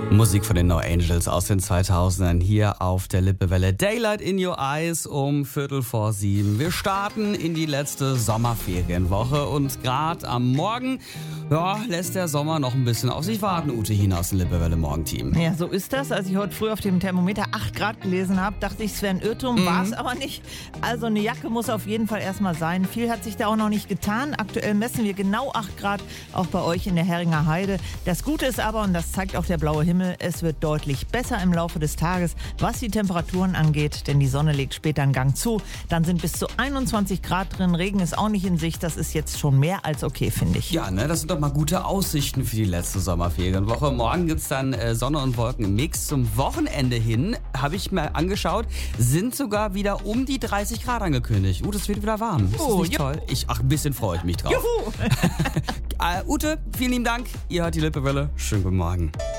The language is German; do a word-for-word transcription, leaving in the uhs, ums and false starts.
Musik von den No Angels aus den zweitausendern hier auf der Lippewelle. Daylight in Your Eyes um Viertel vor sieben. Wir starten in die letzte Sommerferienwoche und gerade am Morgen ja, lässt der Sommer noch ein bisschen auf sich warten, Ute Hien aus dem Lippewelle Morgenteam. Ja, so ist das. Als ich heute früh auf dem Thermometer acht Grad gelesen habe, dachte ich, es wäre ein Irrtum, mhm. war es aber nicht. Also eine Jacke muss auf jeden Fall erstmal sein. Viel hat sich da auch noch nicht getan. Aktuell messen wir genau acht Grad, auch bei euch in der Herringer Heide. Das Gute ist aber, und das zeigt auch der blaue Himmel, es wird deutlich besser im Laufe des Tages, was die Temperaturen angeht, denn die Sonne legt später einen Gang zu. Dann sind bis zu einundzwanzig Grad drin, Regen ist auch nicht in Sicht, das ist jetzt schon mehr als okay, finde ich. Ja, ne, das sind doch mal gute Aussichten für die letzte Sommerferienwoche. Morgen gibt es dann äh, Sonne und Wolken im Mix. Zum Wochenende hin, habe ich mir angeschaut, sind sogar wieder um die dreißig Grad angekündigt. Uh, es wird wieder warm. Ist das Oh, nicht juhu. toll? Ich, ach, ein bisschen freue ich mich drauf. Juhu! äh, Ute, vielen lieben Dank. Ihr hört die Lippewelle. Schönen guten Morgen.